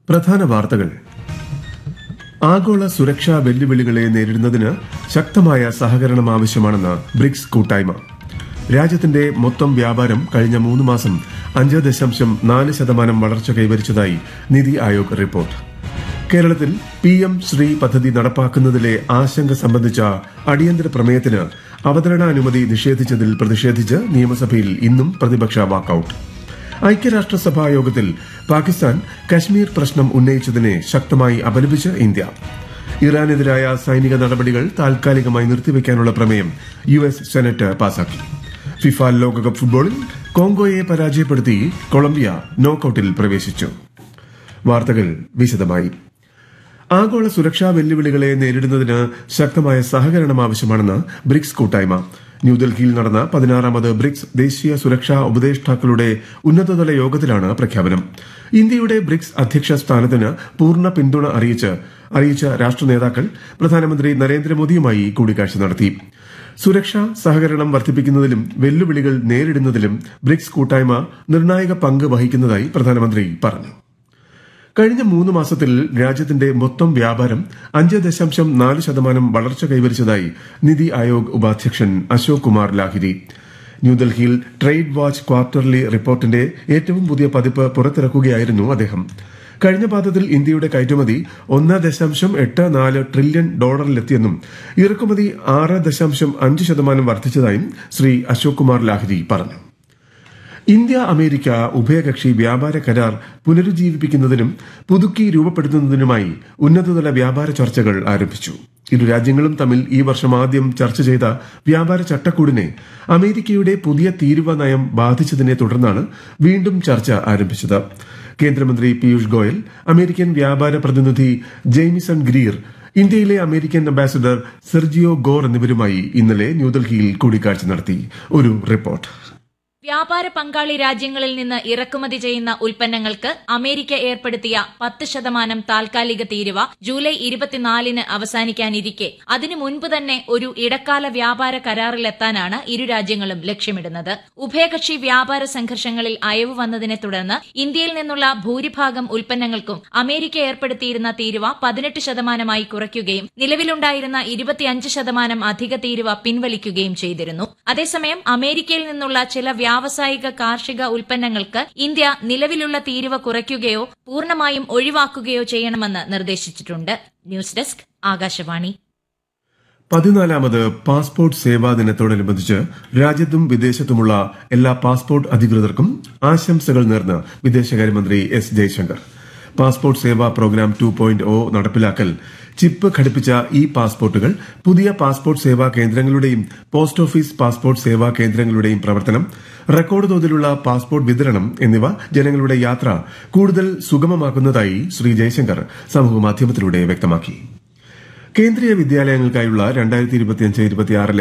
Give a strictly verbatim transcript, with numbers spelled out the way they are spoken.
പ്രധാന വാർത്തകൾ. ആഗോള സുരക്ഷാ വെല്ലുവിളികളെ നേരിടുന്നതിന് ശക്തമായ സഹകരണം ആവശ്യമാണെന്ന് ബ്രിക്സ് കൂട്ടായ്മ. രാജ്യത്തിന്റെ മൊത്തം വ്യാപാരം കഴിഞ്ഞ മൂന്ന് മാസം അഞ്ച് ദശാംശം നാല് ശതമാനം വളർച്ച കൈവരിച്ചതായി നിതി ആയോഗ് റിപ്പോർട്ട്. കേരളത്തിൽ പി എം ശ്രീ പദ്ധതി നടപ്പാക്കുന്നതിലെ ആശങ്ക സംബന്ധിച്ച അടിയന്തര പ്രമേയത്തിന് അവതരണാനുമതി നിഷേധിച്ചതിൽ പ്രതിഷേധിച്ച് നിയമസഭയിൽ ഇന്നും പ്രതിപക്ഷ വാക്കൌട്ട്. ഐക്യരാഷ്ട്രസഭാ യോഗത്തിൽ പാകിസ്ഥാൻ കശ്മീർ പ്രശ്നം ഉന്നയിച്ചതിനെ ശക്തമായി അപലപിച്ച് ഇന്ത്യ. ഇറാനെതിരായ സൈനിക നടപടികൾ താൽക്കാലികമായി നിർത്തിവെക്കാനുള്ള പ്രമേയം യു എസ് സെനറ്റ് പാസാക്കി. ഫിഫ ലോകകപ്പ് ഫുട്ബോളിൽ കോങ്കോയെ പരാജയപ്പെടുത്തി കൊളംബിയ നോക്കൌട്ടിൽ പ്രവേശിച്ചു. വാർത്തകൾ വിശദമായി. ആഗോള സുരക്ഷാ വെല്ലുവിളികളെ നേരിടുന്നതിന് ശക്തമായ സഹകരണം ആവശ്യമാണെന്ന് ബ്രിക്സ് കൂട്ടായ്മ. ന്യൂഡൽഹിയിൽ നടന്ന പതിനാറാമത് ബ്രിക്സ് ദേശീയ സുരക്ഷാ ഉപദേഷ്ടാക്കളുടെ ഉന്നതതല യോഗത്തിലാണ് പ്രഖ്യാപനം. ഇന്ത്യയുടെ ബ്രിക്സ് അധ്യക്ഷ സ്ഥാനത്തിന് പൂർണ്ണ പിന്തുണ അറിയിച്ച് അറിയിച്ച രാഷ്ട്ര നേതാക്കൾ പ്രധാനമന്ത്രി നരേന്ദ്രമോദിയുമായി കൂടിക്കാഴ്ച നടത്തി. സുരക്ഷാ സഹകരണം വർദ്ധിപ്പിക്കുന്നതിലും വെല്ലുവിളികൾ നേരിടുന്നതിലും ബ്രിക്സ് കൂട്ടായ്മ നിർണായക പങ്ക് വഹിക്കുന്നതായി പ്രധാനമന്ത്രി പറഞ്ഞു. കഴിഞ്ഞ മൂന്ന് മാസത്തിൽ രാജ്യത്തിന്റെ മൊത്തം വ്യാപാരം അഞ്ച് ദശാംശം നാല് ശതമാനം വളർച്ച കൈവരിച്ചതായി നിതി ആയോഗ് ഉപാധ്യക്ഷൻ അശോക് കുമാർ ലാഹിരി. ന്യൂഡൽഹിയിൽ ട്രേഡ് വാച്ച് ക്വാർട്ടർലി റിപ്പോർട്ടിന്റെ ഏറ്റവും പുതിയ പതിപ്പ് പുറത്തിറക്കുകയായിരുന്നു അദ്ദേഹം. കഴിഞ്ഞ പാദത്തിൽ ഇന്ത്യയുടെ കയറ്റുമതി ഒന്ന് ദശാംശം എട്ട് നാല് ട്രില്യൺ ഡോളറിലെത്തിയെന്നും ഇറക്കുമതി ആറ് ദശാംശം അഞ്ച് ശതമാനം വർദ്ധിച്ചതായും ശ്രീ അശോക് കുമാർ ലാഹിരി പറഞ്ഞു. ഇന്ത്യ അമേരിക്ക ഉഭയകക്ഷി വ്യാപാര കരാർ പുനരുജ്ജീവിപ്പിക്കുന്നതിനും പുതുക്കി രൂപപ്പെടുത്തുന്നതിനുമായി ഉന്നതതല വ്യാപാര ചർച്ചകൾ ആരംഭിച്ചു. ഇരു രാജ്യങ്ങളും തമ്മിൽ ഈ വർഷം ആദ്യം ചർച്ച ചെയ്ത വ്യാപാര ചട്ടക്കൂടിനെ അമേരിക്കയുടെ പുതിയ തീരുവ നയം ബാധിച്ചതിനെ തുടർന്നാണ് വീണ്ടും ചർച്ച ആരംഭിച്ചത്. കേന്ദ്രമന്ത്രി പീയൂഷ് ഗോയൽ, അമേരിക്കൻ വ്യാപാര പ്രതിനിധി ജെയ്മിസൺ ഗ്രീർ, ഇന്ത്യയിലെ അമേരിക്കൻ അംബാസിഡർ സെർജിയോ ഗോർ എന്നിവരുമായി ഇന്നലെ ന്യൂഡൽഹിയിൽ കൂടിക്കാഴ്ച നടത്തി. ഒരു റിപ്പോർട്ട്. വ്യാപാര പങ്കാളി രാജ്യങ്ങളിൽ നിന്ന് ഇറക്കുമതി ചെയ്യുന്ന ഉൽപ്പന്നങ്ങൾക്ക് അമേരിക്ക ഏർപ്പെടുത്തിയ പത്ത് ശതമാനം താൽക്കാലിക തീരുവ ജൂലൈ ഇരുപത്തിനാലിന് അവസാനിക്കാനിരിക്കെ അതിനു മുൻപ് തന്നെ ഒരു ഇടക്കാല വ്യാപാര കരാറിലെത്താനാണ് ഇരു രാജ്യങ്ങളും ലക്ഷ്യമിടുന്നത്. ഉഭയകക്ഷി വ്യാപാര സംഘർഷങ്ങളിൽ അയവ് വന്നതിനെ തുടർന്ന് ഇന്ത്യയിൽ നിന്നുള്ള ഭൂരിഭാഗം ഉൽപ്പന്നങ്ങൾക്കും അമേരിക്ക ഏർപ്പെടുത്തിയിരുന്ന തീരുവ പതിനെട്ട് ശതമാനമായി കുറയ്ക്കുകയും നിലവിലുണ്ടായിരുന്ന ഇരുപത്തിയഞ്ച് ശതമാനം അധിക തീരുവ പിൻവലിക്കുകയും ചെയ്തിരുന്നു. അതേസമയം അമേരിക്കയിൽ നിന്നുള്ള ചില വ്യാവസായിക കാർഷിക ഉൽപ്പന്നങ്ങൾക്ക് ഇന്ത്യ നിലവിലുള്ള തീരുവ കുറയ്ക്കുകയോ പൂർണ്ണമായും ഒഴിവാക്കുകയോ ചെയ്യണമെന്ന് നിർദ്ദേശിച്ചിട്ടുണ്ട്. News desk Akashvani. പതിനാലാമത് പാസ്പോർട്ട് സേവാ ദിനത്തോടനുബന്ധിച്ച് രാജ്യത്തും വിദേശത്തുമുള്ള എല്ലാ പാസ്പോർട്ട് അധികൃതർക്കും ആശംസകൾ നേർന്ന് വിദേശകാര്യമന്ത്രി എസ് ജയശങ്കർ. പാസ്പോർട്ട് സേവാ പ്രോഗ്രാം ടു പോയിന്റ് ഒ നടപ്പിലാക്കൽ, ചിപ്പ് ഘടിപ്പിച്ച ഇ പാസ്പോർട്ടുകൾ, പുതിയ പാസ്പോർട്ട് സേവാ കേന്ദ്രങ്ങളുടെയും പോസ്റ്റ് ഓഫീസ് പാസ്പോർട്ട് സേവാ കേന്ദ്രങ്ങളുടെയും പ്രവർത്തനം, റെക്കോർഡ് തോതിലുള്ള പാസ്പോർട്ട് വിതരണം എന്നിവ ജനങ്ങളുടെ യാത്ര കൂടുതൽ സുഗമമാക്കുന്നതായി ശ്രീ ജയശങ്കർ സമൂഹമാധ്യമത്തിലൂടെ വ്യക്തമാക്കി. കേന്ദ്രീയ വിദ്യാലയങ്ങൾക്കായുള്ള രണ്ടായിരത്തി ഇരുപത്തിയഞ്ച് ഇരുപത്തിയാറിലെ